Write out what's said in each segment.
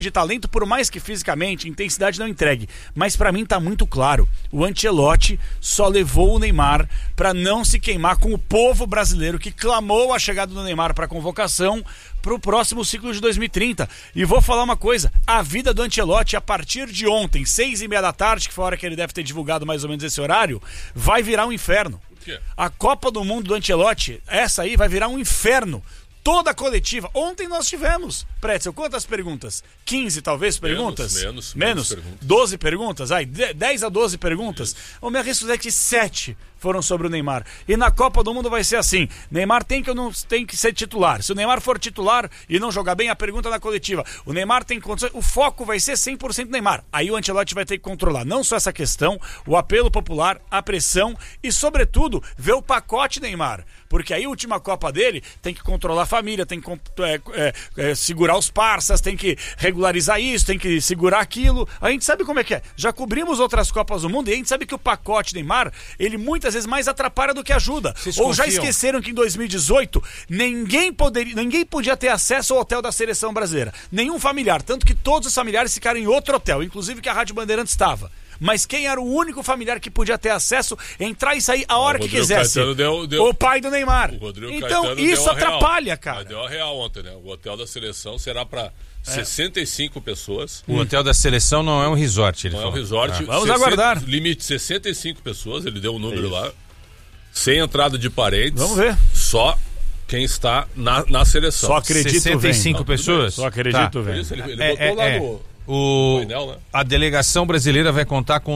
de talento, por mais que fisicamente, intensidade não entregue. Mas pra mim tá muito claro, o Ancelotti só levou o Neymar pra não se queimar com o povo brasileiro que clamou a chegada do Neymar pra convocação pro próximo ciclo de 2030. E vou falar uma coisa, a vida do Ancelotti a partir de ontem, 6:30 da tarde, que foi a hora que ele deve ter divulgado mais ou menos esse horário, vai virar um inferno. Por quê? A Copa do Mundo do Ancelotti, essa aí vai virar um inferno. Toda a coletiva. Ontem nós tivemos, Pretzel, quantas perguntas? 15 talvez perguntas? Menos perguntas. 12 perguntas? 10 a 12 perguntas? O meu risco é que 7 foram sobre o Neymar. E na Copa do Mundo vai ser assim, Neymar tem que ou não tem que ser titular? Se o Neymar for titular e não jogar bem, a pergunta na coletiva, o Neymar tem condições, o foco vai ser 100% Neymar. Aí o Ancelotti vai ter que controlar não só essa questão, o apelo popular, a pressão e, sobretudo, ver o pacote Neymar. Porque aí a última Copa dele tem que controlar a família, tem que segurar os parças, tem que regularizar isso, tem que segurar aquilo. A gente sabe como é que é. Já cobrimos outras Copas do Mundo e a gente sabe que o pacote Neymar, ele muitas vezes mais atrapalha do que ajuda. Ou já esqueceram que em 2018 ninguém podia ter acesso ao hotel da seleção brasileira. Nenhum familiar. Tanto que todos os familiares ficaram em outro hotel, inclusive que a Rádio Bandeirantes estava. Mas quem era o único familiar que podia ter acesso, entrar e sair a hora que quisesse? O pai do Neymar. Então isso atrapalha, cara. Mas deu a real ontem, né? O hotel da seleção será para 65 pessoas. O hotel da seleção não é um resort. Não é um resort. Vamos aguardar. Limite 65 pessoas, ele deu um número lá. Sem entrada de parentes. Vamos ver. Só quem está na seleção. Só acredito 65 pessoas? Só acredito, velho. Isso, ele botou lá no... painel, né? A delegação brasileira vai contar com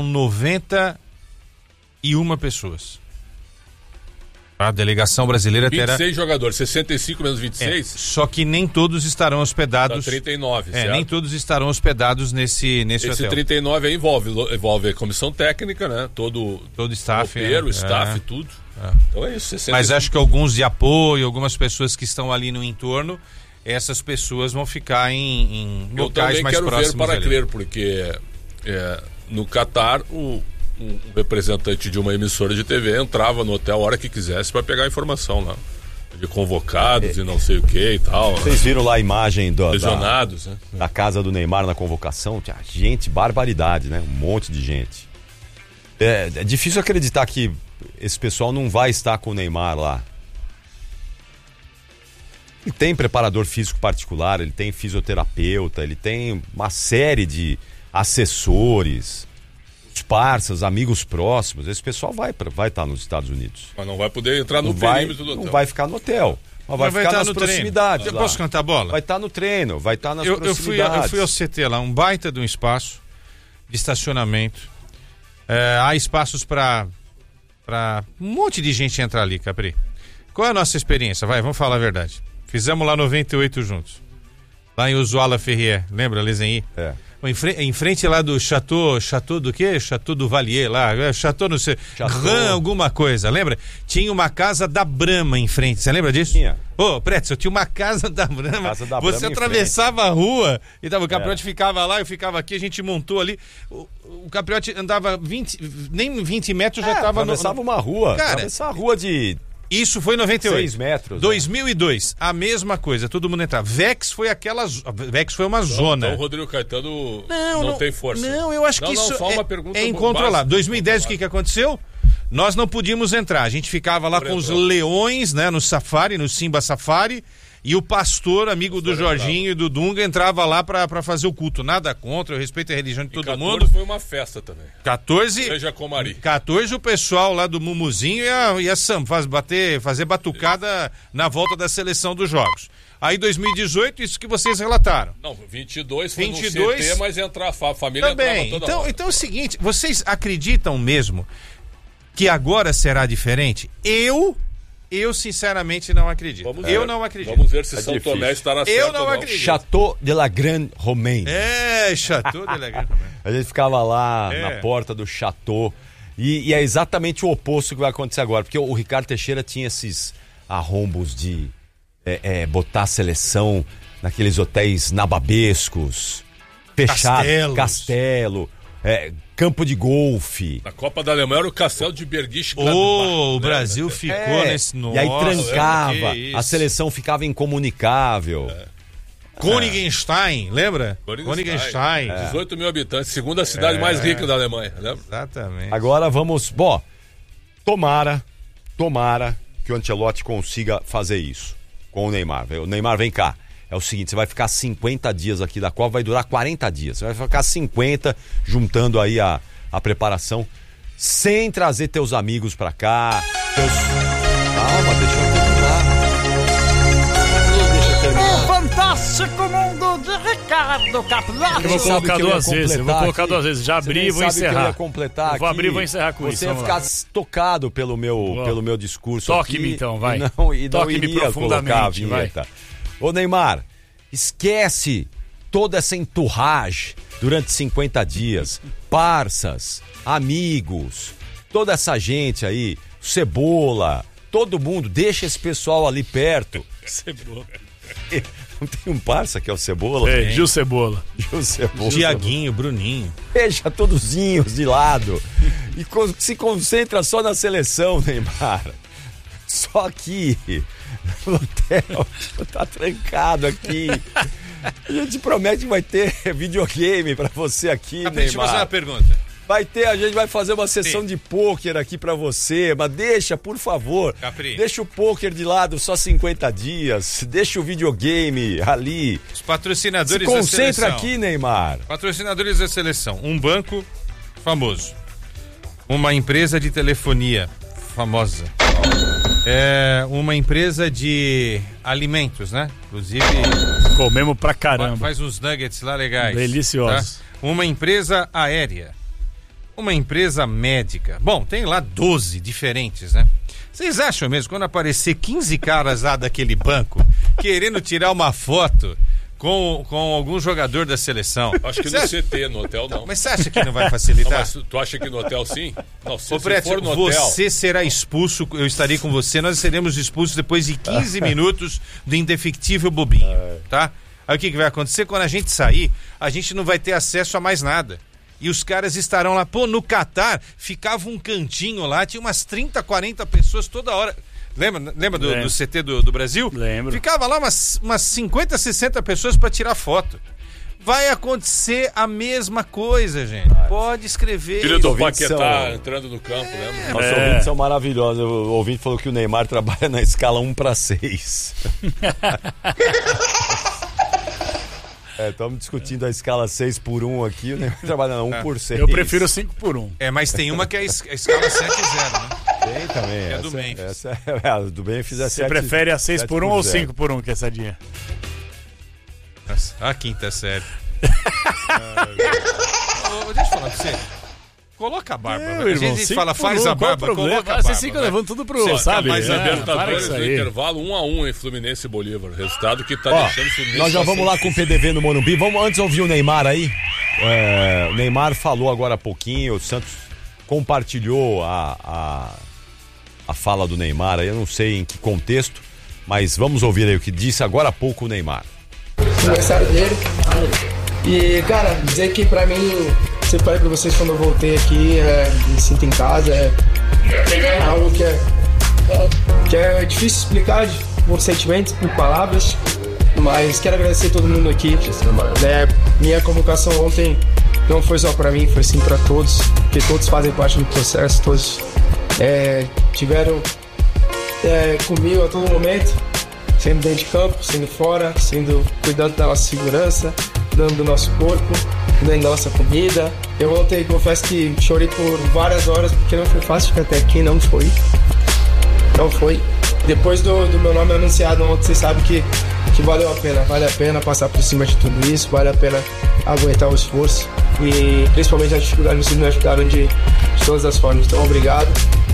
91 pessoas. A delegação brasileira 26 terá... jogadores, 65 menos 26. Só que nem todos estarão hospedados... 39, certo? Nem todos estarão hospedados nesse Esse hotel. 39 aí envolve a comissão técnica, né? Todo staff. Roteiro, staff, tudo. Então é isso. 65. Mas acho que alguns de apoio, algumas pessoas que estão ali no entorno, essas pessoas vão ficar em locais mais próximos. Eu também quero ver para crer, porque no Catar um representante de uma emissora de TV entrava no hotel a hora que quisesse para pegar a informação lá. De convocados e não sei o que e tal. Vocês viram lá a imagem lesionados, né? Da casa do Neymar na convocação? Tinha gente, barbaridade, né? Um monte de gente. É difícil acreditar que esse pessoal não vai estar com o Neymar lá. Ele tem preparador físico particular, ele tem fisioterapeuta, ele tem uma série de assessores, os parceiros, amigos próximos. Esse pessoal vai estar nos Estados Unidos. Mas não vai poder entrar no perímetro do hotel. Não vai ficar no hotel. Mas vai ficar nas proximidades. Eu posso cantar bola? Vai estar no treino, vai estar nas proximidades. Eu fui ao CT lá, um baita de um espaço de estacionamento. Há espaços para um monte de gente entrar ali, Capri. Qual é a nossa experiência? Vamos falar a verdade. Fizemos lá 98 juntos. Lá em Usuala Ferrier, lembra, Lezenhy? Em frente lá do Chateau do quê? Chateau do Valier lá, Chateau não sei, Gran alguma coisa, lembra? Tinha uma casa da Brahma em frente, você lembra disso? Tinha. Pretzel, tinha uma casa da Brahma, você atravessava a rua e o Capriotti ficava lá, eu ficava aqui, a gente montou ali, o Capriotti andava 20 metros, já estava atravessava uma rua, cara, atravessava a rua de... Isso foi em 98. 6 metros. 2002, a mesma coisa, todo mundo entrava. Vex foi uma zona. Então o Rodrigo Caetano não tem força. Não, eu acho que isso só uma pergunta é incontrolável. 2010 o que aconteceu? Nós não podíamos entrar, a gente ficava lá com os leões, né, no Safari, no Simba Safari, e o pastor, amigo do Jorginho e do Dunga, entrava lá pra fazer o culto. Nada contra, eu respeito a religião de todo 14 mundo. Foi uma festa também. 14 o pessoal lá do Mumuzinho ia fazer batucada na volta da seleção dos jogos. Aí 2018, isso que vocês relataram. Não, 22 foi no CT, mas a família também. entrava toda hora. Então é o seguinte, vocês acreditam mesmo que agora será diferente? Eu sinceramente não acredito. Não acredito. Vamos ver se São Tomé estará certo. Eu não acredito. Chateau de la Grande Romaine. Chateau de la Grande Romaine. A gente ficava lá na porta do Chateau e é exatamente o oposto que vai acontecer agora, porque o Ricardo Teixeira tinha esses arrombos de botar a seleção naqueles hotéis nababescos, fechado, castelo, campo de golfe. Na Copa da Alemanha era o castelo de Bergisch. O Brasil ficou nesse... E aí trancava, a seleção ficava incomunicável. Königstein, lembra? Königstein. 18 mil habitantes, segunda cidade mais rica da Alemanha, lembra? Exatamente. Agora vamos... Bom, tomara que o Ancelotti consiga fazer isso com o Neymar. O Neymar, vem cá. É o seguinte, você vai ficar 50 dias aqui da Copa, vai durar 40 dias. Você vai ficar 50, juntando aí a preparação, sem trazer teus amigos pra cá. Calma, deixa eu terminar. O fantástico mundo de Ricardo Capelari. Eu vou colocar duas vezes. Já abri e vou encerrar. Eu vou abrir e vou encerrar com isso. Você ia ficar tocado pelo meu discurso. Toque-me então, vai. Não iria colocar a vinheta. Ô Neymar, esquece toda essa entourage durante 50 dias. Parças, amigos, toda essa gente aí, Cebola, todo mundo, deixa esse pessoal ali perto. Cebola. Não tem um parça que é o Cebola? É, Gil Cebola. Tiaguinho, Bruninho. Deixa todozinhos de lado e se concentra só na seleção, Neymar. Só aqui no hotel, tá trancado aqui. A gente promete que vai ter videogame pra você aqui, Neymar. Deixa eu fazer uma pergunta. A gente vai fazer uma sessão de pôquer aqui pra você, mas deixa, por favor. Capri. Deixa o pôquer de lado só 50 dias, deixa o videogame ali. Os patrocinadores Se concentra da seleção. aqui, Neymar. Patrocinadores da seleção. Um banco famoso. Uma empresa de telefonia famosa. Uma empresa de alimentos, né? Inclusive... Comemos pra caramba. Faz uns nuggets lá legais. Deliciosos. Tá? Uma empresa aérea. Uma empresa médica. Bom, tem lá 12 diferentes, né? Vocês acham mesmo, quando aparecer 15 caras lá daquele banco, querendo tirar uma foto com algum jogador da seleção? Acho que no CT, no hotel não. Mas você acha que não vai facilitar? Não, mas tu acha que no hotel sim? Não, se Preto, for no hotel... Você será expulso, eu estarei com você, nós seremos expulsos depois de 15 minutos do indefectível bobinho, tá? Aí o que vai acontecer? Quando a gente sair, a gente não vai ter acesso a mais nada. E os caras estarão lá. Pô, no Catar, ficava um cantinho lá, tinha umas 30, 40 pessoas toda hora. Lembra do CT do Brasil? Lembro. Ficava lá umas 50, 60 pessoas para tirar foto. Vai acontecer a mesma coisa, gente. Pode escrever. Filho do Paquetá entrando no campo, lembra? Nossos ouvintes são maravilhosos. O ouvinte falou que o Neymar trabalha na escala 1/6. Estamos discutindo a escala 6/1 aqui, o Neymar trabalha na 1/6. Eu prefiro 5/1. Mas tem uma que é a escala 7/0, né? Tem também. É do Memphis. A do Memphis é 7. Você prefere a 6/1 ou 5/1, que é essa dia? Nossa, a quinta série. Deixa eu falar pra você. Coloca a barba. A gente fala, faz a barba, coloca a barba. Vocês ficam levando tudo pro, sabe? Mais a para Libertadores isso no aí. intervalo 1-1 em Fluminense e Bolívar. Resultado que tá deixando o Fluminense... Nós já vamos lá com o PDV no Morumbi. Vamos antes ouvir o Neymar aí. O Neymar falou agora há pouquinho, o Santos compartilhou a fala do Neymar aí, eu não sei em que contexto, mas vamos ouvir aí o que disse agora há pouco o Neymar. Aniversário dele. E, cara, dizer que pra mim, sempre falei pra vocês quando eu voltei aqui, me sinto em casa, é algo que é difícil explicar por sentimentos, por palavras, mas quero agradecer todo mundo aqui. Minha convocação ontem não foi só pra mim, foi sim pra todos, porque todos fazem parte do processo, todos tiveram comigo a todo momento, sendo dentro de campo, sendo fora, cuidando da nossa segurança, cuidando do nosso corpo, cuidando da nossa comida. Eu ontem confesso que chorei por várias horas, porque não foi fácil ficar até aqui, não foi. Depois do meu nome anunciado ontem, vocês sabem que valeu a pena passar por cima de tudo isso, vale a pena aguentar o esforço e principalmente a dificuldade, vocês me ajudaram de todas as formas, então obrigado.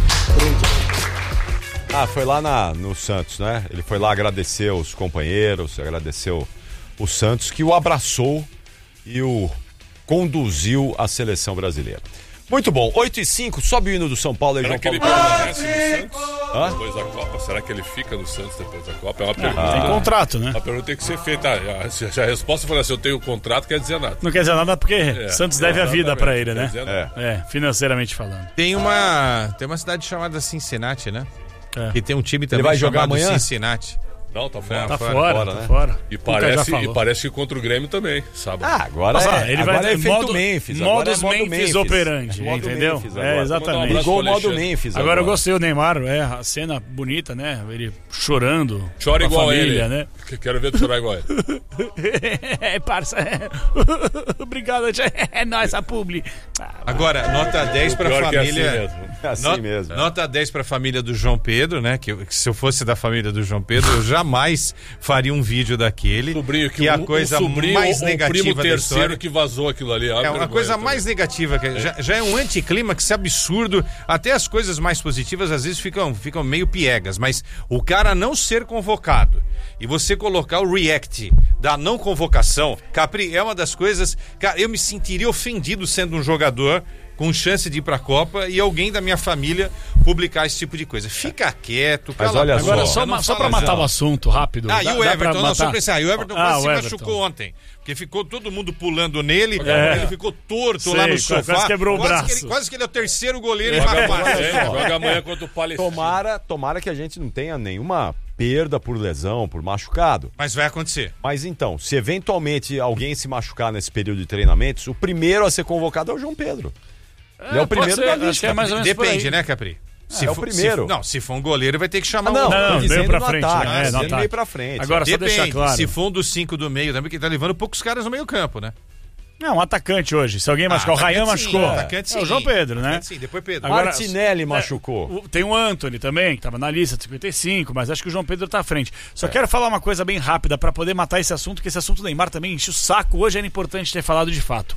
Foi lá no Santos, né? Ele foi lá agradecer os companheiros, agradeceu o Santos, que o abraçou e o conduziu à seleção brasileira. Muito bom, 8h05, sobe o hino do São Paulo aí, Será João que Paulo. ele permanece no Santos depois da Copa? Será que ele fica no Santos depois da Copa? É uma pergunta. Tem contrato, né? A pergunta tem que ser feita. Se a resposta for assim, eu tenho contrato, quer dizer nada. Não quer dizer nada porque Santos deve a vida pra ele, né? É. Financeiramente falando. Tem uma cidade chamada Cincinnati, né? Que tem um time também vai jogar chamado amanhã? Cincinnati. Não, tá fora. Tá fora, né? tá fora. E Cuca já falou. parece que contra o Grêmio também, sábado. Agora Ele agora vai é efeito modo, Memphis. modus Agora é modo Memphis operandi, Modo entendeu? Memphis agora. Exatamente. Ligou o modo Memphis Agora eu gostei do Neymar, a cena bonita, né? Ele chorando. Chora com a igual família, ele. né? Quero ver tu chorar igual ele. Parça. Obrigado, é nóis, a publi. Agora, nota 10 pra Pior que é família. assim mesmo. É assim mesmo. Nota 10 pra família do João Pedro, né? Que se eu fosse da família do João Pedro, eu jamais faria um vídeo daquele. Sobrinho, que é a coisa mais o negativa primo da terceiro história. que vazou aquilo ali. É uma coisa mais negativa, já é um anticlímax absurdo. Até as coisas mais positivas às vezes ficam meio piegas, mas o cara não ser convocado e você colocar o react da não convocação, Capri, é uma das coisas. Cara, eu me sentiria ofendido sendo um jogador com chance de ir pra Copa e alguém da minha família publicar esse tipo de coisa. Fica quieto, Mas olha Agora, só só pra matar o assunto rápido. E o Everton, não, só pra pensar. o Everton quase se machucou ontem. Porque ficou todo mundo pulando nele, ele ficou torto lá no sofá. Quase quebrou o braço. Quase que ele é o terceiro goleiro. Joga amanhã contra o Palestina. Tomara que a gente não tenha nenhuma perda por lesão, por machucado. Mas vai acontecer. Mas então, se eventualmente alguém se machucar nesse período de treinamentos, o primeiro a ser convocado é o João Pedro. Ele é o primeiro da lista. Acho que é mais ou menos Depende, né, Capri? É o primeiro. Se for um goleiro, vai ter que chamar Não, meio pra frente. Meio pra frente. Agora, só deixar claro. Se for um dos 5 do meio, também, que tá levando poucos caras no meio campo, né? Não, um atacante hoje. Se alguém machucar, o Rayan machucou. Atacante, sim. É o João Pedro, né? Sim, depois Pedro. Agora, Martinelli machucou. Tem o Antony também, que tava na lista de 55, mas acho que o João Pedro tá à frente. Só quero falar uma coisa bem rápida pra poder matar esse assunto, que esse assunto do Neymar também enche o saco. Hoje era importante ter falado de fato.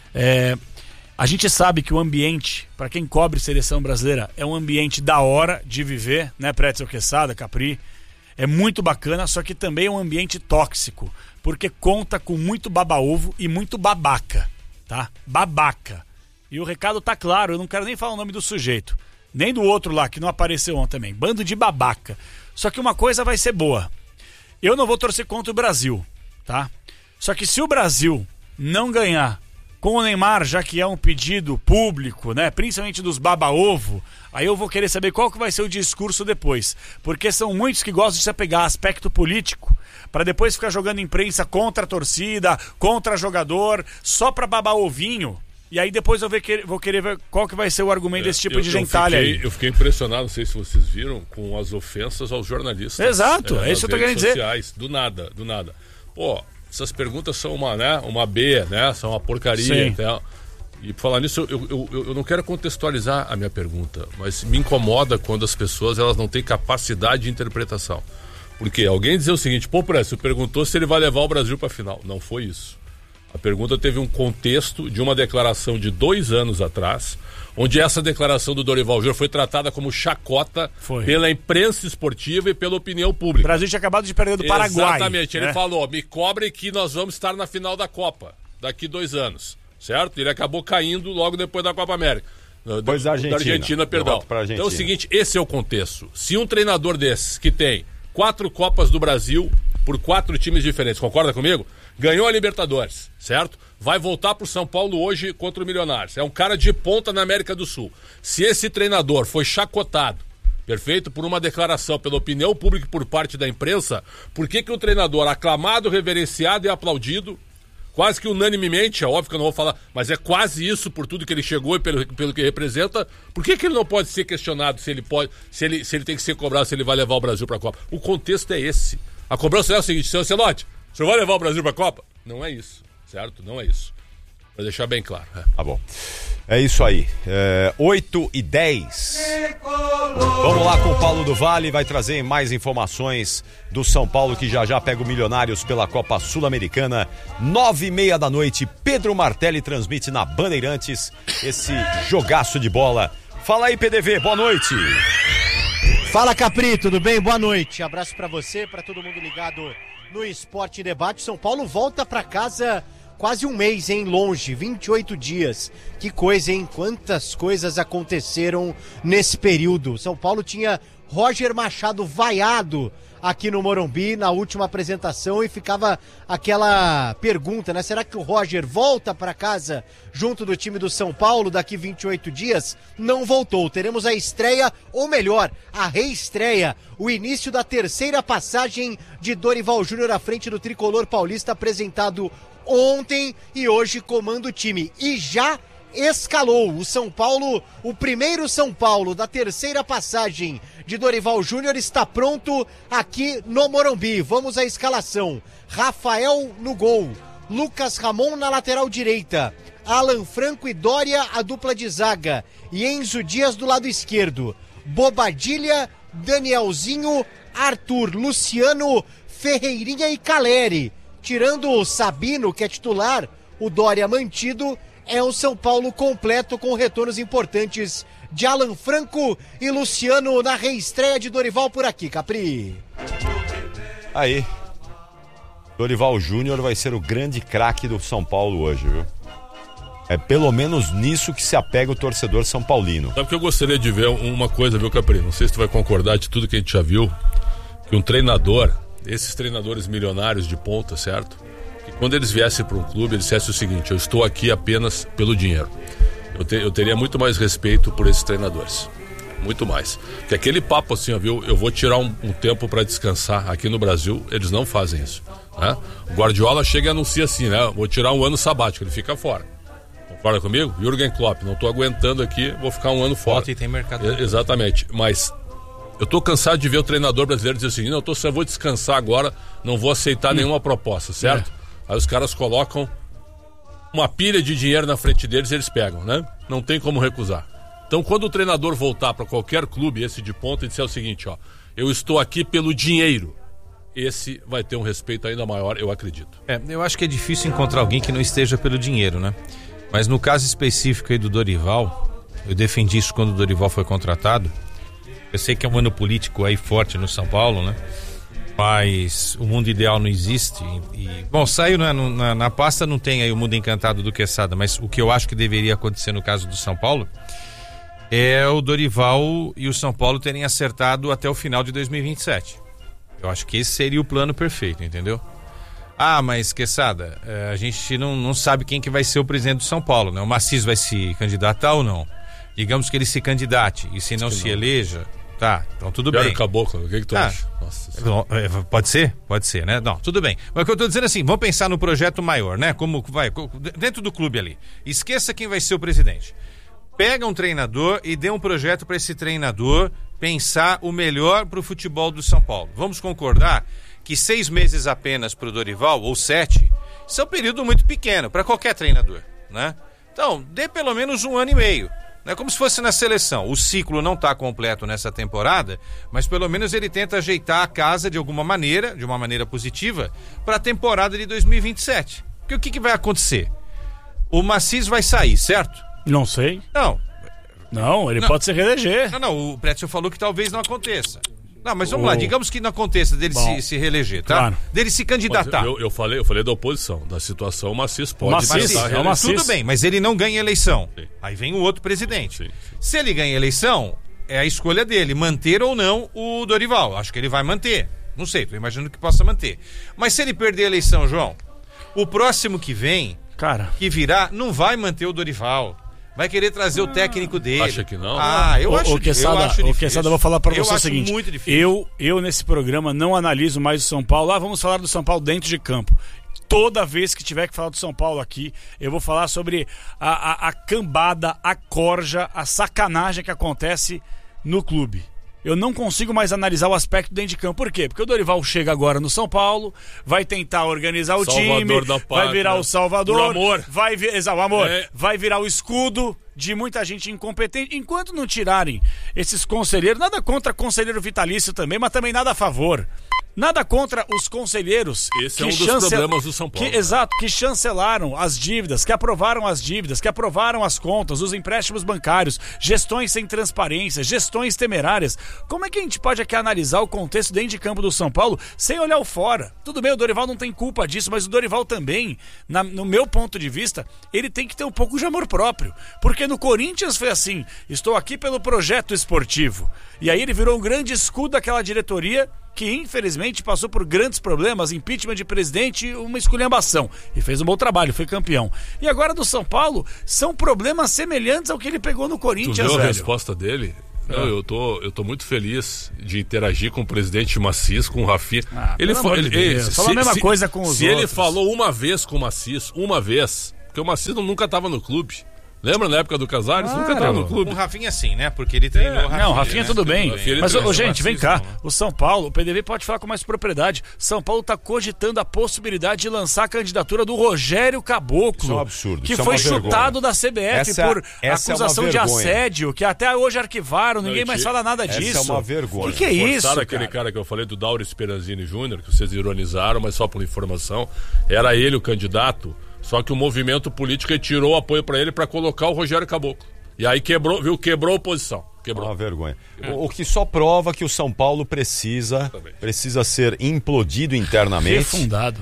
A gente sabe que o ambiente, para quem cobre seleção brasileira, é um ambiente da hora de viver, né, Pretzel Quesada, Capri? É muito bacana, só que também é um ambiente tóxico, porque conta com muito baba-ovo e muito babaca, tá? Babaca. E o recado tá claro, eu não quero nem falar o nome do sujeito, nem do outro lá, que não apareceu ontem também. Bando de babaca. Só que uma coisa vai ser boa. Eu não vou torcer contra o Brasil, tá? Só que se o Brasil não ganhar com o Neymar, já que é um pedido público, né, principalmente dos baba-ovo, aí eu vou querer saber qual que vai ser o discurso depois. Porque são muitos que gostam de se apegar a aspecto político, para depois ficar jogando imprensa contra a torcida, contra jogador, só pra babar ovinho. E aí depois eu vou querer ver qual que vai ser o argumento desse tipo de gentalha aí. Eu fiquei impressionado, não sei se vocês viram, com as ofensas aos jornalistas. Exato, é isso que eu tô querendo dizer. Sociais, do nada. Pô, essas perguntas são uma B, né? São uma porcaria. Então. E por falar nisso, eu não quero contextualizar a minha pergunta, mas me incomoda quando as pessoas elas não têm capacidade de interpretação. Porque alguém dizer o seguinte, você perguntou se ele vai levar o Brasil para a final. Não foi isso. A pergunta teve um contexto de uma declaração de 2 anos atrás, onde essa declaração do Dorival Júnior foi tratada como chacota pela imprensa esportiva e pela opinião pública. O Brasil tinha acabado de perder do Paraguai. Exatamente, ele falou, me cobrem que nós vamos estar na final da Copa, daqui 2 anos, certo? Ele acabou caindo logo depois da Copa América. Depois da Argentina, perdão. Então é o seguinte, esse é o contexto. Se um treinador desses, que tem 4 Copas do Brasil por 4 times diferentes, concorda comigo? Ganhou a Libertadores, certo? Vai voltar pro São Paulo hoje contra o Milionários. É um cara de ponta na América do Sul. Se esse treinador foi chacotado, perfeito, por uma declaração, pela opinião pública e por parte da imprensa, por que o treinador aclamado, reverenciado e aplaudido, quase que unanimemente, é óbvio que eu não vou falar, mas é quase isso por tudo que ele chegou e pelo que representa, por que ele não pode ser questionado se ele tem que ser cobrado, se ele vai levar o Brasil para a Copa? O contexto é esse. A cobrança é o seguinte, senhor Celotti, o senhor vai levar o Brasil para a Copa? Não é isso, certo? Não é isso. Pra deixar bem claro. Tá bom. É isso aí. 8h10. Vamos lá com o Paulo do Vale, vai trazer mais informações do São Paulo, que já pega o Milionários pela Copa Sul-Americana. 9h30 da noite, Pedro Martelli transmite na Bandeirantes esse jogaço de bola. Fala aí, PDV, boa noite. Fala, Capri, tudo bem? Boa noite. Abraço pra você, pra todo mundo ligado no Esporte em Debate. São Paulo volta pra casa quase um mês, hein? Longe, 28 dias. Que coisa, hein? Quantas coisas aconteceram nesse período. São Paulo tinha Roger Machado vaiado aqui no Morumbi na última apresentação, e ficava aquela pergunta, né? Será que o Roger volta para casa junto do time do São Paulo daqui 28 dias? Não voltou. Teremos a estreia, ou melhor, a reestreia, o início da terceira passagem de Dorival Júnior à frente do tricolor paulista, apresentado ontem, e hoje comanda o time. E já escalou o São Paulo, o primeiro São Paulo da terceira passagem de Dorival Júnior está pronto aqui no Morumbi. Vamos à escalação: Rafael no gol, Lucas Ramon na lateral direita, Alan Franco e Dória a dupla de zaga, e Enzo Dias do lado esquerdo, Bobadilha, Danielzinho, Arthur, Luciano, Ferreirinha e Caleri. Tirando o Sabino, que é titular, o Dória mantido. É um São Paulo completo, com retornos importantes de Alan Franco e Luciano na reestreia de Dorival por aqui, Capri. Aí, Dorival Júnior vai ser o grande craque do São Paulo hoje, viu? É pelo menos nisso que se apega o torcedor são paulino. Sabe que eu gostaria de ver uma coisa, viu, Capri? Não sei se tu vai concordar de tudo que a gente já viu, que um treinador, esses treinadores milionários de ponta, certo? Quando eles viessem para um clube, eles dissessem o seguinte: eu estou aqui apenas pelo dinheiro. Eu teria muito mais respeito por esses treinadores. Muito mais. Porque aquele papo assim, ó, viu? Eu vou tirar um tempo para descansar. Aqui no Brasil, eles não fazem isso, né? O Guardiola chega e anuncia assim, né? Vou tirar um ano sabático, ele fica fora. Concorda comigo? Jürgen Klopp, não estou aguentando aqui, vou ficar um ano fora. E tem mercado. Exatamente. Mas eu estou cansado de ver o treinador brasileiro dizer assim: não, eu vou descansar agora, não vou aceitar nenhuma proposta, certo? Aí os caras colocam uma pilha de dinheiro na frente deles e eles pegam, né? Não tem como recusar. Então, quando o treinador voltar para qualquer clube, esse de ponta, e disser o seguinte, ó: eu estou aqui pelo dinheiro, esse vai ter um respeito ainda maior, eu acredito. Eu acho que é difícil encontrar alguém que não esteja pelo dinheiro, né? Mas no caso específico aí do Dorival, eu defendi isso quando o Dorival foi contratado. Eu sei que é um ano político aí forte no São Paulo, né? Mas o mundo ideal não existe. Bom, saiu na pasta, não tem aí o mundo encantado do Quesada, mas o que eu acho que deveria acontecer no caso do São Paulo é o Dorival e o São Paulo terem acertado até o final de 2027. Eu acho que esse seria o plano perfeito, entendeu? Ah, mas Quesada, a gente não sabe quem que vai ser o presidente do São Paulo, né? O Maciço vai se candidatar ou não? Digamos que ele se candidate, e se não se eleja... Tá, então tudo bem. Caboclo, o que tu acha? Nossa. Pode ser, né? Não, tudo bem. Mas o que eu tô dizendo é assim, vamos pensar no projeto maior, né? Como vai, dentro do clube ali. Esqueça quem vai ser o presidente. Pega um treinador e dê um projeto para esse treinador pensar o melhor pro futebol do São Paulo. Vamos concordar que 6 meses apenas pro Dorival, ou 7, isso é um período muito pequeno para qualquer treinador, né? Então, dê pelo menos 1 ano e meio. É como se fosse na seleção. O ciclo não está completo nessa temporada, mas pelo menos ele tenta ajeitar a casa de alguma maneira, de uma maneira positiva, para a temporada de 2027. Porque o que vai acontecer? O Maciço vai sair, certo? Não sei. Não, ele pode se reeleger. Não, o Prétio falou que talvez não aconteça. Não, mas vamos lá, digamos que não aconteça dele se reeleger, tá? Claro. Dele se candidatar. Eu falei da oposição, da situação, o Maciço pode tudo bem, mas ele não ganha eleição. Sim. Aí vem o outro presidente. Sim. Se ele ganha eleição, é a escolha dele, manter ou não o Dorival. Acho que ele vai manter. Não sei, tô imaginando que possa manter. Mas se ele perder a eleição, João, o próximo que vem, que virá, não vai manter o Dorival. Vai querer trazer o técnico dele. Acha que não? Eu acho difícil. Quesada, eu vou falar pra você o seguinte. Muito difícil. Eu nesse programa não analiso mais o São Paulo. Vamos falar do São Paulo dentro de campo. Toda vez que tiver que falar do São Paulo aqui, eu vou falar sobre a cambada, a corja, a sacanagem que acontece no clube. Eu não consigo mais analisar o aspecto dentro de campo. Por quê? Porque o Dorival chega agora no São Paulo, vai tentar organizar o time, vai virar o Salvador, o amor. Vai virar o escudo de muita gente incompetente. Enquanto não tirarem esses conselheiros, nada contra conselheiro vitalício também, mas também nada a favor. Nada contra os conselheiros. Esse é um dos problemas do São Paulo. Exato, que chancelaram as dívidas, que aprovaram as dívidas, que aprovaram as contas, os empréstimos bancários, gestões sem transparência, gestões temerárias. Como é que a gente pode aqui analisar o contexto dentro de campo do São Paulo sem olhar o fora? Tudo bem, o Dorival não tem culpa disso, mas o Dorival também, no meu ponto de vista, ele tem que ter um pouco de amor próprio. Porque no Corinthians foi assim, estou aqui pelo projeto esportivo. E aí ele virou um grande escudo daquela diretoria que infelizmente passou por grandes problemas, impeachment de presidente e uma esculhambação. E fez um bom trabalho, foi campeão. E agora do São Paulo, são problemas semelhantes ao que ele pegou no Corinthians, Tu viu velho? a resposta dele? Não, eu tô muito feliz de interagir com o presidente Maciço, com o Rafinha. Ele falou a mesma coisa com os se outros. ele falou uma vez com o Maciço, porque o Maciço nunca estava no clube. Lembra na época do Casares? Nunca estava no clube. Com o Rafinha sim, né? Porque ele treinou o Rafinha. Não, Rafinha tudo bem. Mas, gente, vem cá. Não. O São Paulo, o PDV pode falar com mais propriedade. São Paulo está cogitando a possibilidade de lançar a candidatura do Rogério Caboclo. Isso é um absurdo. Que isso foi é uma chutado da CBF por essa acusação é uma de vergonha. assédio, que até hoje arquivaram, ninguém mais fala nada disso. Essa é uma vergonha. O que é isso? Forçaram aquele cara que eu falei do Dauro Speranzini Júnior, que vocês ironizaram, mas só por informação. Era ele o candidato. Só que o movimento político tirou apoio para ele para colocar o Rogério Caboclo. E aí quebrou a oposição. Quebrou. Uma vergonha. O que só prova que o São Paulo precisa ser implodido internamente. Refundado.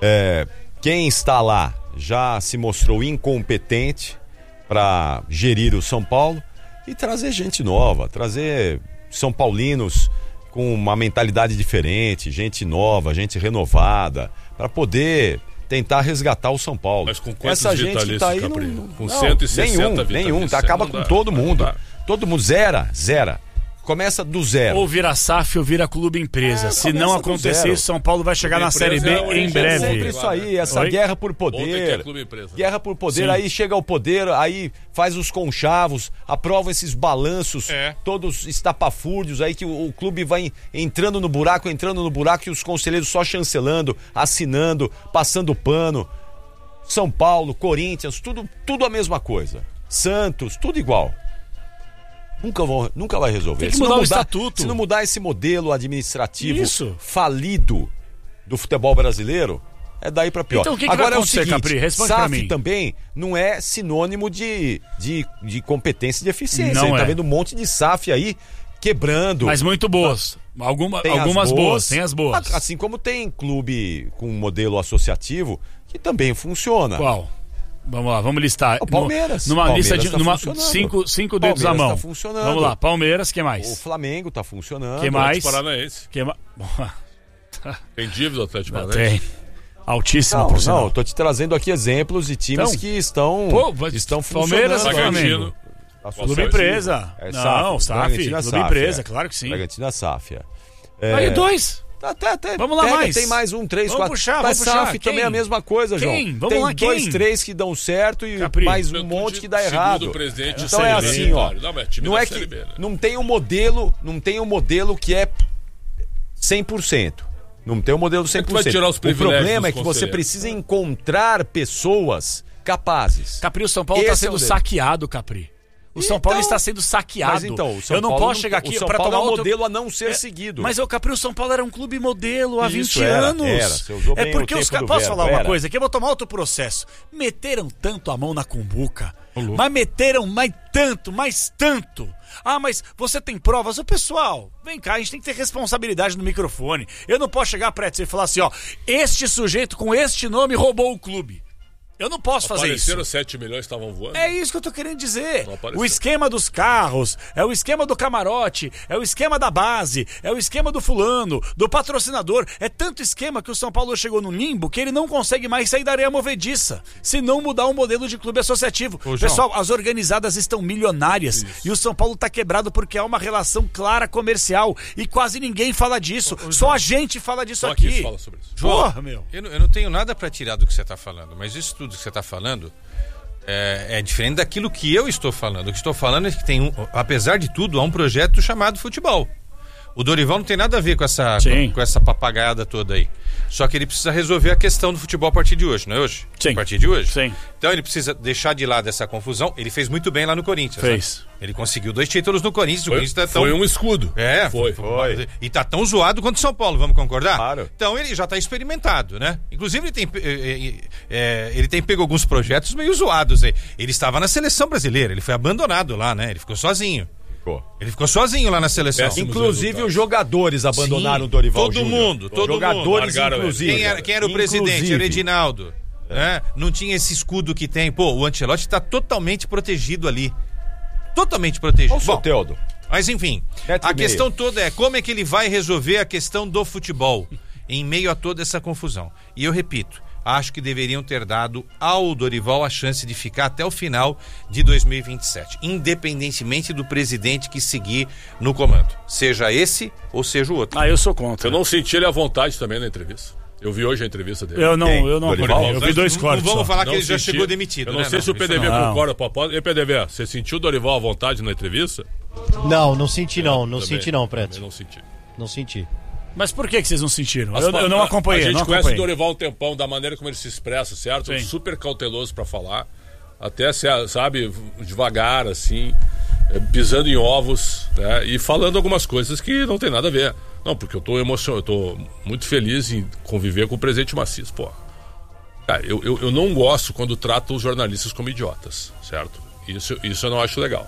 Quem está lá já se mostrou incompetente para gerir o São Paulo e trazer gente nova, trazer São Paulinos com uma mentalidade diferente, gente nova, gente renovada, para poder tentar resgatar o São Paulo. Mas com quantos essa gente que tá aí com 160 nenhum, acaba com todo mundo. Todo mundo zera. Começa do zero. Ou vira SAF ou vira clube empresa. Se não acontecer isso, São Paulo vai chegar na Série B em breve. É sempre isso aí, essa guerra por poder. Guerra por poder, sim. Aí chega ao poder, aí faz os conchavos, aprova esses balanços, todos estapafúrdios, aí que o clube vai entrando no buraco e os conselheiros só chancelando, assinando, passando pano. São Paulo, Corinthians, tudo a mesma coisa. Santos, tudo igual. Nunca vai resolver. Tem que mudar o estatuto. Se não mudar esse modelo administrativo falido do futebol brasileiro, é daí pra pior. Então o que agora vai acontecer, é o seguinte, Capri? Responde pra mim. SAF também não é sinônimo de competência e de eficiência. Não tá é. vendo um monte de SAF aí quebrando. Mas muito boas. Algumas boas, tem as boas. Assim como tem clube com modelo associativo que também funciona. Qual? Vamos lá, vamos listar. O Palmeiras. Numa lista de funcionando. cinco dedos na mão. Tá funcionando. Vamos lá, Palmeiras, que mais? O Flamengo tá funcionando. Que mais? Paranaense. Tem dívida do Atlético Paranaense? Tem. Altíssima, por sinal. Não, tô te trazendo aqui exemplos de times que estão funcionando. Palmeiras, Flamengo. Clube Empresa. Não, SAF. Clube Empresa, claro que sim. Bragantino SAF. Aí, dois. Vamos lá, mais. Tem mais 1, 3, 4. Vamos puxar. SAF também é a mesma coisa, João. Vamos lá, tem 2, 3 que dão certo e mais um monte que dá errado. Então é assim, ó. Não é que não tem um modelo que é 100%. Não tem um modelo 100%. O problema é que você precisa encontrar pessoas capazes. Capri, o São Paulo está sendo saqueado, Capri. O São Paulo está sendo saqueado. Mas então, o São eu não Paulo posso chegar aqui para tomar é um modelo a não ser seguido. Mas o Capri, o São Paulo era um clube modelo há 20 era, anos. Você usou bem porque o os tempo do posso verbo, falar uma coisa aqui, eu vou tomar outro processo. Meteram tanto a mão na cumbuca, mas meteram mais tanto. Ah, mas você tem provas? Ô, pessoal, vem cá, a gente tem que ter responsabilidade no microfone. Eu não posso chegar pra você e falar assim, ó, este sujeito com este nome roubou o clube. Eu não posso fazer isso. Apareceram 7 milhões, estavam voando. É isso que eu tô querendo dizer. O esquema dos carros, é o esquema do camarote, é o esquema da base, é o esquema do fulano, do patrocinador. É tanto esquema que o São Paulo chegou no limbo que ele não consegue mais sair da areia movediça, se não mudar o modelo de clube associativo. Pessoal, as organizadas estão milionárias e o São Paulo tá quebrado porque há uma relação clara comercial e quase ninguém fala disso. Só a gente fala disso só aqui. Fala sobre isso. Porra, meu. Eu não tenho nada pra tirar do que você tá falando, mas isso tudo que você está falando é diferente daquilo que eu estou falando. O que estou falando é que apesar de tudo, há um projeto chamado futebol. O Dorival não tem nada a ver com essa papagaiada toda aí. Só que ele precisa resolver a questão do futebol a partir de hoje, não é hoje? Sim. A partir de hoje. Sim. Então ele precisa deixar de lado essa confusão. Ele fez muito bem lá no Corinthians. Fez. Né? Ele conseguiu 2 títulos no Corinthians. O Corinthians tá tão... Foi um escudo. Foi. E tá tão zoado quanto o São Paulo, vamos concordar? Claro. Então ele já tá experimentado, né? Inclusive ele tem pego alguns projetos meio zoados aí. Ele estava na seleção brasileira, ele foi abandonado lá, né? Ele ficou sozinho. Ele ficou sozinho lá na seleção. Péssimos Inclusive resultados. os jogadores abandonaram o Dorival Todo Júnior. mundo. Jogadores, Largaram inclusive. Quem era o presidente? Inclusive. Era o Edinaldo. Né? Não tinha esse escudo que tem. Pô, o Ancelotti está totalmente protegido ali. Totalmente protegido. Olha o Soteldo. Mas enfim, a questão toda é como é que ele vai resolver a questão do futebol em meio a toda essa confusão. E eu repito, acho que deveriam ter dado ao Dorival a chance de ficar até o final de 2027, independentemente do presidente que seguir no comando, seja esse ou seja o outro. Eu sou contra. Eu não senti ele à vontade também na entrevista. Eu vi hoje a entrevista dele. Eu não Dorival? acordei. Eu vi 2 cortes. Não vamos falar que Não ele já senti. chegou demitido. Eu não né? sei se o isso PDV não. concorda, Popó. E PDV, você sentiu o Dorival à vontade na entrevista? Não senti não. Não Também- senti não, também Preto. não senti. Não senti. Mas por que vocês não sentiram? Mas, Eu não acompanhei. A gente não conhece o acompanhei. Dorival um tempão, da maneira como ele se expressa, certo? Sim. Super cauteloso pra falar. Até, sabe, devagar, assim, pisando em ovos, né? E falando algumas coisas que não tem nada a ver. Não, porque eu tô emocionado, eu tô muito feliz em conviver com o presidente Macias, pô. Cara, eu não gosto quando tratam os jornalistas como idiotas, certo? Isso eu não acho legal.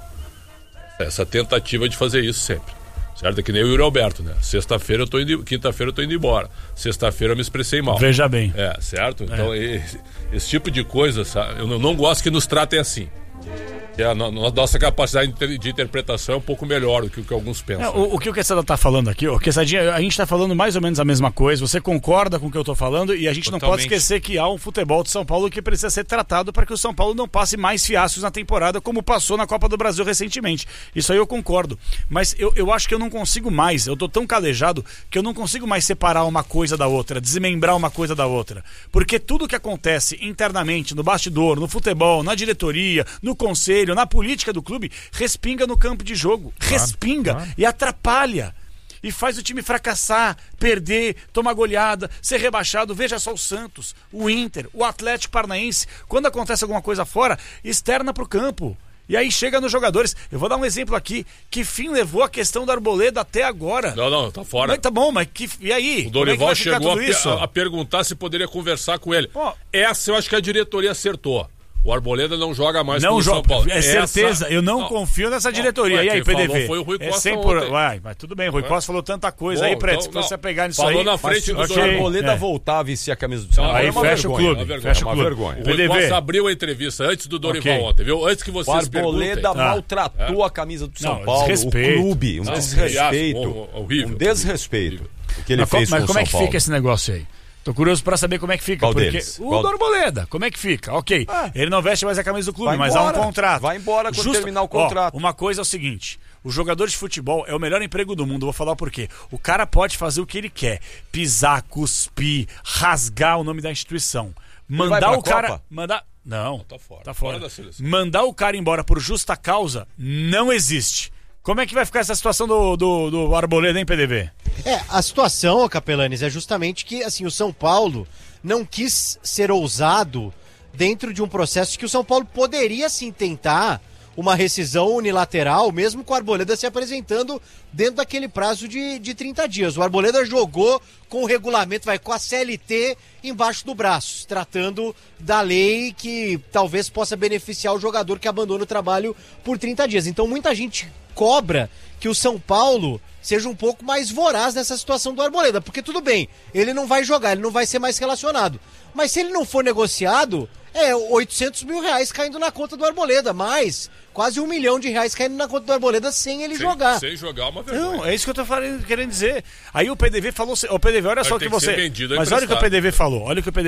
Essa tentativa de fazer isso sempre. Certo? É que nem o Yuri Alberto, né? Sexta-feira eu tô indo, quinta-feira eu tô indo embora. Sexta-feira eu me expressei mal. Veja bem. Certo? Então, esse tipo de coisa, sabe? Eu não gosto que nos tratem assim. Que a nossa capacidade de interpretação é um pouco melhor do que o que alguns pensam. O que o Quesada tá falando aqui, Quessadinha, a gente tá falando mais ou menos a mesma coisa, você concorda com o que eu tô falando e a gente não pode esquecer que há um futebol de São Paulo que precisa ser tratado para que o São Paulo não passe mais fiascos na temporada como passou na Copa do Brasil recentemente. Isso aí eu concordo. Mas eu acho que eu não consigo mais, eu tô tão calejado que eu não consigo mais separar uma coisa da outra, desmembrar uma coisa da outra. Porque tudo que acontece internamente, no bastidor, no futebol, na diretoria, no conselho, na política do clube, respinga no campo de jogo. Respinga e atrapalha. E faz o time fracassar, perder, tomar goleada, ser rebaixado. Veja só o Santos, o Inter, o Atlético Paranaense. Quando acontece alguma coisa fora, externa pro campo. E aí chega nos jogadores. Eu vou dar um exemplo aqui. Que fim levou a questão do Arboleda até agora? Não, tá fora. Mas tá bom, mas e aí? O Dorival chegou isso? a perguntar se poderia conversar com ele. Pô, essa eu acho que a diretoria acertou. O Arboleda não joga mais não pelo São Paulo. É certeza, eu não confio nessa diretoria. E aí, quem PDV? falou foi o Rui Costa mas tudo bem, o Rui Costa falou tanta coisa aí, Preto, se você pegar nisso falou aí... na frente do Se o Arboleda voltar a vestir a camisa do São Paulo, Aí é uma fecha o vergonha. clube, É fecha o uma clube. vergonha. O Rui PDV. Costa abriu a entrevista antes do Dorival Ok. ontem, viu? Antes que O vocês Arboleda perguntem. maltratou a camisa do São Não, Paulo, desrespeito. o clube, um desrespeito. Horrível. Um desrespeito. O que ele fez com o Mas como São é que Paulo. fica esse negócio aí? Tô curioso pra saber como é que fica. Qual porque deles? o do Arboleda, como é que fica? Ok, ele não veste mais a camisa do clube, Vai mas há um embora. contrato. Vai embora quando terminar o contrato. Uma coisa é o seguinte, o jogador de futebol é o melhor emprego do mundo, vou falar por quê. O cara pode fazer o que ele quer, pisar, cuspir, rasgar o nome da instituição. Mandar o cara... Não, Tá fora. Tá fora. Fora da seleção. Mandar o cara embora por justa causa não existe. Como é que vai ficar essa situação do Arboleda, hein, PDV? A situação, Capelanes, é justamente que assim, o São Paulo não quis ser ousado dentro de um processo que o São Paulo poderia sim tentar uma rescisão unilateral, mesmo com o Arboleda se apresentando dentro daquele prazo de 30 dias. O Arboleda jogou com o regulamento, vai com a CLT embaixo do braço, tratando da lei que talvez possa beneficiar o jogador que abandona o trabalho por 30 dias. Então muita gente cobra que o São Paulo seja um pouco mais voraz nessa situação do Arboleda, porque tudo bem, ele não vai jogar, ele não vai ser mais relacionado. Mas se ele não for negociado, 800 mil reais caindo na conta do Arboleda, mais quase R$1 milhão caindo na conta do Arboleda sem ele jogar. Sem jogar uma vergonha. Não, é isso que eu tô querendo dizer. Aí o PDV falou, PDV, olha só o que você... Mas olha o que o PDV falou,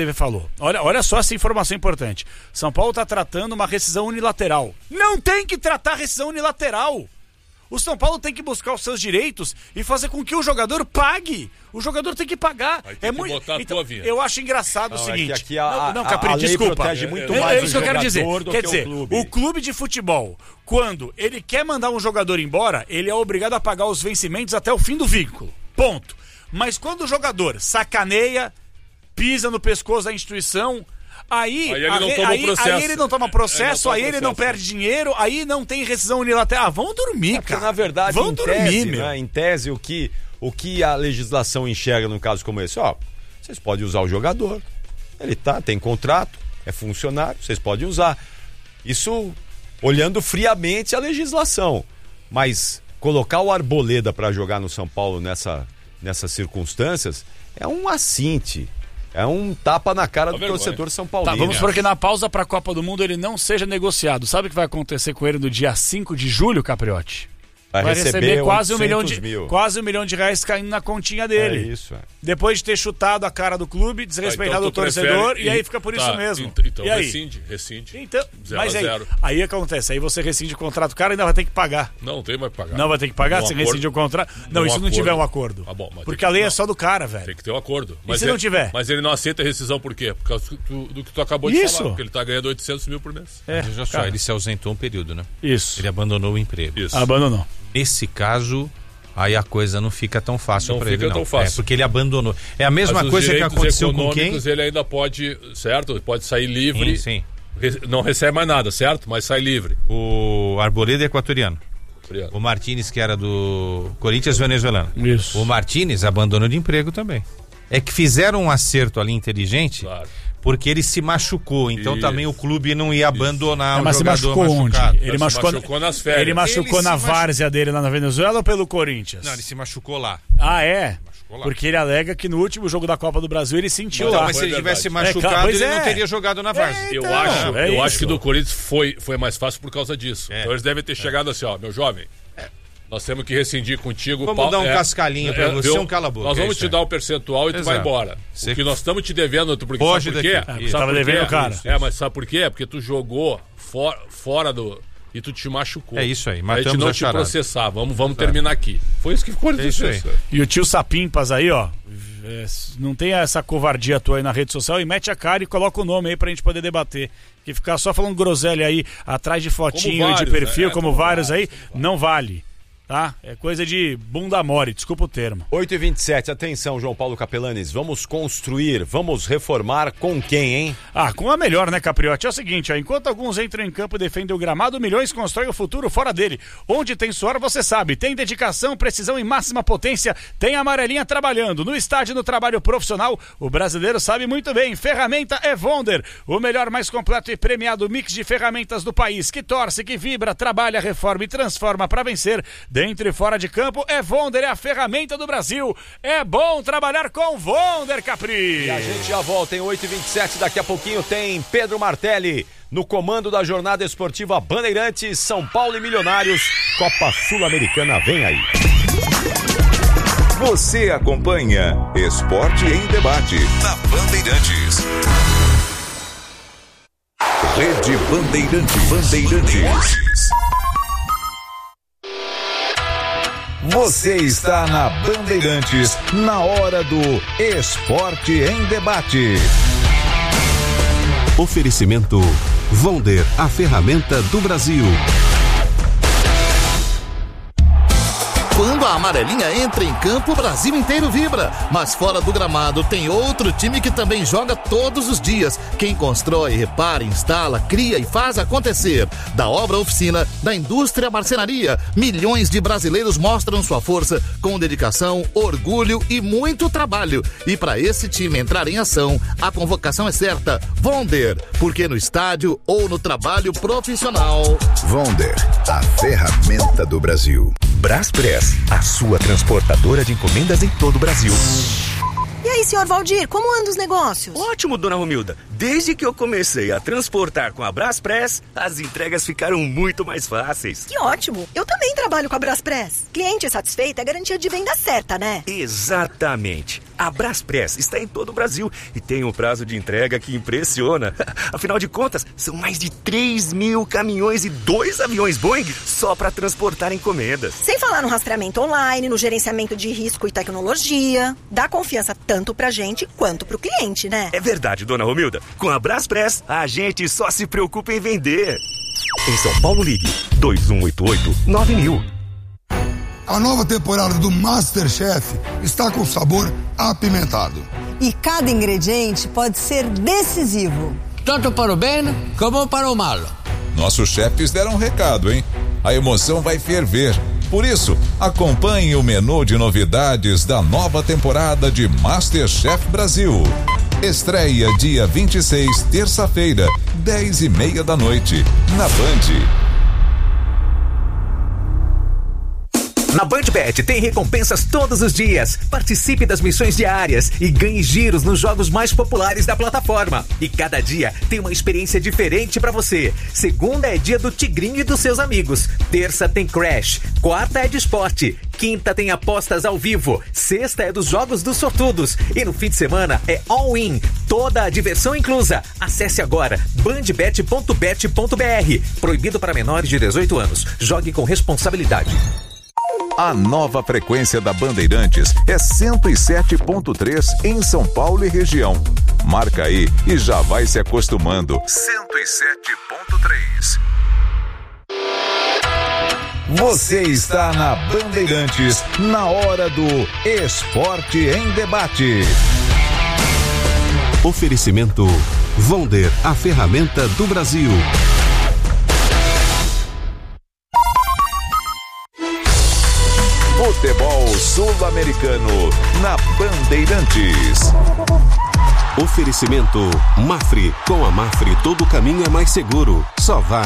olha só essa informação importante. São Paulo tá tratando uma rescisão unilateral. Não tem que tratar rescisão unilateral. O São Paulo tem que buscar os seus direitos e fazer com que o jogador pague. O jogador tem que pagar. Aí tem que botar a tua vinha. Eu acho engraçado o seguinte. Aqui Capri, a lei desculpa. protege muito mais É isso que eu quero dizer. do Quer que dizer, o clube de futebol, quando ele quer mandar um jogador embora, ele é obrigado a pagar os vencimentos até o fim do vínculo. Ponto. Mas quando o jogador sacaneia, pisa no pescoço da instituição, aí ele não toma processo, aí ele não perde dinheiro, aí não tem rescisão unilateral. Vão dormir, cara. Na verdade, vão dormir, meu. Né, em tese, o que a legislação enxerga num caso como esse? Vocês podem usar o jogador. Ele tem contrato, é funcionário, vocês podem usar. Isso olhando friamente a legislação. Mas colocar o Arboleda para jogar no São Paulo nessas circunstâncias é um assinte. É um tapa na cara do torcedor São Paulo. Tá, vamos supor que na pausa para a Copa do Mundo ele não seja negociado. Sabe o que vai acontecer com ele no dia 5 de julho, Capriotti? Vai receber quase $1 milhão de reais caindo na continha dele. É isso. Depois de ter chutado a cara do clube, desrespeitado o torcedor, e aí fica por isso mesmo. Então e aí? rescinde. Então, mas aí acontece, aí você rescinde o contrato, o cara ainda vai ter que pagar. Não tem mais que pagar. Não vai ter que pagar, se rescinde o contrato. Não, isso não tiver um acordo. Tá bom, porque a lei é só do cara, velho. Tem que ter um acordo. Mas se não tiver? Mas ele não aceita a rescisão por quê? Por causa do que tu acabou de falar. Porque ele tá ganhando 800 mil por mês. Veja só, ele se ausentou um período, né? Isso. Ele abandonou o emprego. Isso. Abandonou. Nesse caso, aí a coisa não fica tão fácil para ele, não. Não fica tão fácil. Porque ele abandonou. É a mesma coisa que aconteceu com quem? Ele ainda pode, certo? Pode sair livre. Sim. Não recebe mais nada, certo? Mas sai livre. O Arboleda é equatoriano. O Martínez, que era do Corinthians, venezuelano. Isso. O Martínez abandonou de emprego também. É que fizeram um acerto ali inteligente, claro, porque ele se machucou. Então também o clube não ia abandonar o mas jogador se machucou machucado. onde? Ele machucou nas férias. Ele machucou na várzea dele lá na Venezuela ou pelo Corinthians? Não, ele se machucou lá. Ah, é? Porque ele alega que no último jogo da Copa do Brasil ele sentiu lá. Mas se ele tivesse machucado, ele não teria jogado na várzea. Eu acho que do Corinthians foi mais fácil por causa disso. Então eles devem ter chegado assim, meu jovem, nós temos que rescindir contigo. Vamos dar um cascalhinho pra você, um cala-boca. Nós vamos te dar um percentual e tu vai embora. O que nós estamos te devendo, porque sabe por quê? Tava devendo o cara. Mas sabe por quê? Porque tu jogou fora do... E tu te machucou. É isso aí, matamos a gente não te processar. Vamos terminar aqui. Foi isso que ficou isso aí. E o tio Sapimpas aí, não tem essa covardia tua aí na rede social e mete a cara e coloca o nome aí pra gente poder debater. Que ficar só falando groselha aí atrás de fotinho e de perfil, como vários aí, não vale. Tá? É coisa de bunda mole, desculpa o termo. 8h27, atenção, João Paulo Capelanes, vamos construir, vamos reformar com quem, hein? Com a melhor, né, Capriotti? É o seguinte, enquanto alguns entram em campo e defendem o gramado, Milhões constrói o futuro fora dele. Onde tem suor, você sabe, tem dedicação, precisão e máxima potência, tem a amarelinha trabalhando. No estádio, no trabalho profissional, o brasileiro sabe muito bem, ferramenta é Vonder, o melhor, mais completo e premiado mix de ferramentas do país, que torce, que vibra, trabalha, reforma e transforma para vencer. Dentro e fora de campo, é Vonder, é a ferramenta do Brasil. É bom trabalhar com Vonder, Capri. E a gente já volta em 8h27, daqui a pouquinho tem Pedro Martelli no comando da jornada esportiva Bandeirantes, São Paulo e Milionários, Copa Sul-Americana, vem aí. Você acompanha Esporte em Debate na Bandeirantes. Rede Bandeirantes. Você está na Bandeirantes, na hora do Esporte em Debate. Oferecimento Vonder, a ferramenta do Brasil. Quando a amarelinha entra em campo, o Brasil inteiro vibra. Mas fora do gramado tem outro time que também joga todos os dias. Quem constrói, repara, instala, cria e faz acontecer. Da obra à oficina, da indústria à marcenaria, milhões de brasileiros mostram sua força com dedicação, orgulho e muito trabalho. E para esse time entrar em ação, a convocação é certa. Vonder, porque no estádio ou no trabalho profissional. Vonder, a ferramenta do Brasil. Braspress, a sua transportadora de encomendas em todo o Brasil. E aí, senhor Valdir, como andam os negócios? Ótimo, dona Romilda. Desde que eu comecei a transportar com a Braspress, as entregas ficaram muito mais fáceis. Que ótimo! Eu também trabalho com a Braspress. Cliente satisfeito é garantia de venda certa, né? Exatamente. A Braspress está em todo o Brasil e tem um prazo de entrega que impressiona. Afinal de contas, são mais de 3.000 caminhões e 2 aviões Boeing só para transportar encomendas. Sem falar no rastreamento online, no gerenciamento de risco e tecnologia. Dá confiança tanto pra gente quanto pro cliente, né? É verdade, dona Romilda. Com a Braspress, a gente só se preocupa em vender. Em São Paulo, ligue 2188-9000. A nova temporada do MasterChef está com sabor apimentado. E cada ingrediente pode ser decisivo. Tanto para o bem como para o mal. Nossos chefes deram um recado, hein? A emoção vai ferver. Por isso, acompanhe o menu de novidades da nova temporada de MasterChef Brasil. Estreia dia 26, terça-feira, 10h30 da noite, na Band. Na BandBet tem recompensas todos os dias. Participe das missões diárias e ganhe giros nos jogos mais populares da plataforma. E cada dia tem uma experiência diferente pra você. Segunda é dia do Tigrinho e dos seus amigos. Terça tem Crash. Quarta é de esporte. Quinta tem apostas ao vivo. Sexta é dos jogos dos sortudos. E no fim de semana é all-in. Toda a diversão inclusa. Acesse agora bandbet.bet.br. Proibido para menores de 18 anos. Jogue com responsabilidade. A nova frequência da Bandeirantes é 107.3 em São Paulo e região. Marca aí e já vai se acostumando. 107.3. Você está na Bandeirantes, na hora do Esporte em Debate. Oferecimento Vonder, a ferramenta do Brasil. Futebol Sul-Americano na Bandeirantes. Oferecimento Mafre. Com a Mafre todo caminho é mais seguro. Só vai.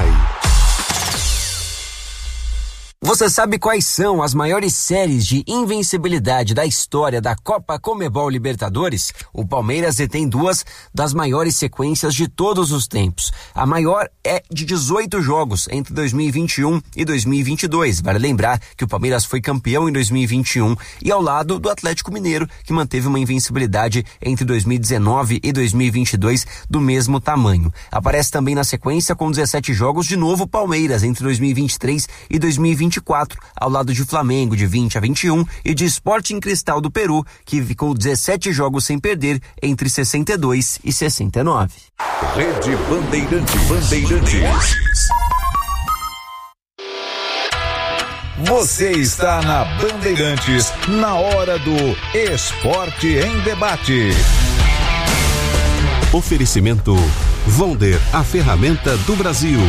Você sabe quais são as maiores séries de invencibilidade da história da Copa Conmebol Libertadores? O Palmeiras detém 2 das maiores sequências de todos os tempos. A maior é de 18 jogos entre 2021 e 2022. Vale lembrar que o Palmeiras foi campeão em 2021 e ao lado do Atlético Mineiro, que manteve uma invencibilidade entre 2019 e 2022 do mesmo tamanho. Aparece também na sequência com 17 jogos de novo Palmeiras entre 2023 e 2024, ao lado de Flamengo de 20 a 21 e de Sporting Cristal do Peru, que ficou 17 jogos sem perder entre 62 e 69. Rede Bandeirantes. Você está na Bandeirantes, na hora do Esporte em Debate. Oferecimento Vonder, a ferramenta do Brasil.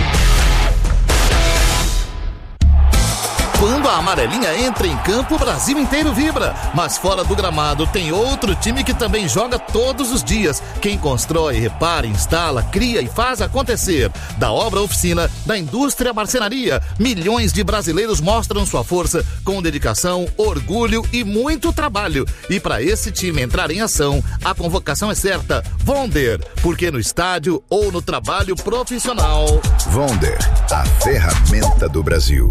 Quando a amarelinha entra em campo, o Brasil inteiro vibra. Mas fora do gramado tem outro time que também joga todos os dias. Quem constrói, repara, instala, cria e faz acontecer. Da obra à oficina, da indústria à marcenaria, milhões de brasileiros mostram sua força com dedicação, orgulho e muito trabalho. E para esse time entrar em ação, a convocação é certa. Vonder, porque no estádio ou no trabalho profissional. Vonder, a ferramenta do Brasil.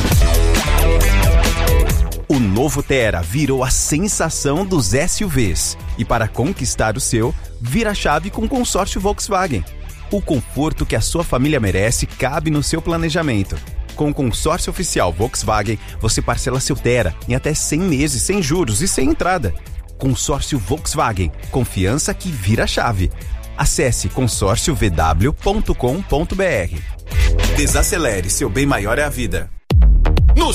O novo Tera virou a sensação dos SUVs. E para conquistar o seu, vira a chave com o consórcio Volkswagen. O conforto que a sua família merece cabe no seu planejamento. Com o consórcio oficial Volkswagen, você parcela seu Tera em até 100 meses sem juros e sem entrada. Consórcio Volkswagen. Confiança que vira a chave. Acesse consórciovw.com.br. Desacelere, seu bem maior é a vida.